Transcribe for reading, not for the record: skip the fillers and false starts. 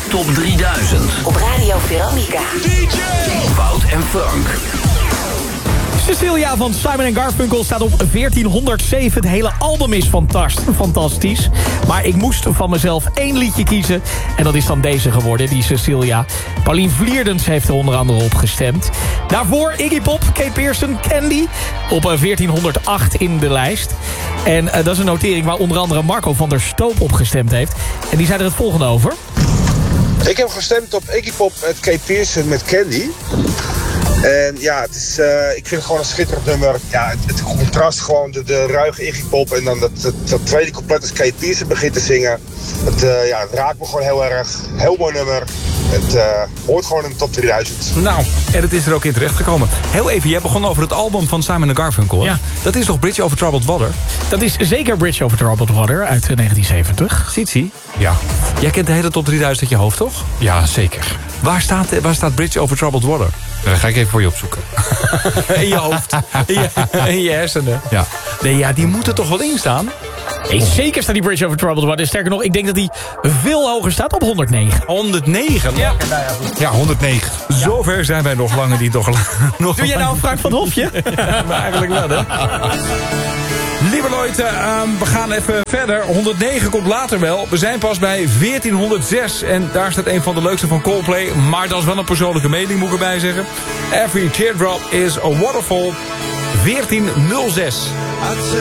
Top 3000. Op Radio Veronica. DJ Wout en Frank. Cecilia van Simon & Garfunkel staat op 1407. Het hele album is fantastisch. Maar ik moest van mezelf 1 liedje kiezen. En dat is dan deze geworden, die Cecilia. Paulien Vlierdens heeft er onder andere op gestemd. Daarvoor Iggy Pop, Kate Pearson, Candy. Op 1408 in de lijst. En dat is een notering waar onder andere Marco van der Stoop op gestemd heeft. En die zei er het volgende over. Ik heb gestemd op Iggy Pop met Kate Pearson met Candy. En ja, het is, ik vind het gewoon een schitterend nummer. Ja, het contrast gewoon, de ruige Iggy Pop en dan dat tweede couplet als Kate Pearson begint te zingen. Het raakt me gewoon heel erg. Heel mooi nummer. Het hoort gewoon in de top 3000. Nou, en het is er ook in terechtgekomen. Heel even, jij begon over het album van Simon & Garfunkel. Ja. Dat is toch Bridge Over Troubled Water? Dat is zeker Bridge Over Troubled Water uit 1970. Sitsi? Ja. Jij kent de hele top 3000 uit je hoofd, toch? Ja, zeker. Waar staat Bridge Over Troubled Water? Dat ga ik even voor je opzoeken. In je hoofd. In je hersenen. Ja. Nee, ja, die moeten toch wel in staan? Nee, zeker staat die Bridge Over Troubled Water. Sterker nog, ik denk dat die veel hoger staat, op 109. 109? Ja. Ja, 109. Zover zijn wij nog langer niet. Nog Doe jij nou een Frank van het Hofje? maar eigenlijk wel, hè? Lieve Leute, we gaan even verder. 109 komt later wel. We zijn pas bij 1406. En daar staat een van de leukste van Coldplay. Maar dat is wel een persoonlijke mening, moet ik erbij zeggen. Every teardrop is a waterfall. 1406.